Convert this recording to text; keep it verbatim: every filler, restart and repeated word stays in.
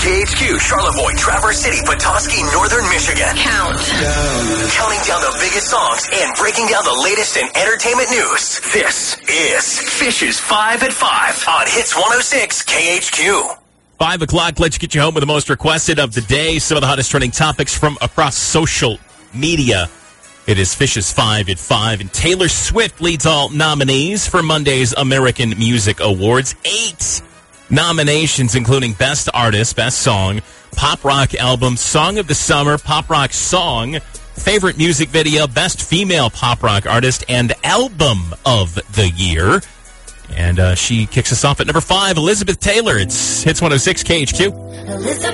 K H Q, Charlevoix, Traverse City, Petoskey, Northern Michigan. Count. Down. Counting down the biggest songs and breaking down the latest in entertainment news. This is Fish's five at five on Hits one oh six K H Q. Five o'clock, let's get you home with the most requested of the day. Some of the hottest trending topics from across social media. It is Fish's five at five, and Taylor Swift leads all nominees for Monday's American Music Awards. Eight nominations, including Best Artist, Best Song, Pop Rock Album, Song of the Summer, Pop Rock Song, Favorite Music Video, Best Female Pop Rock Artist, and Album of the Year. And uh, she kicks us off at number five, Elizabeth Taylor. It's Hits one oh six K H Q.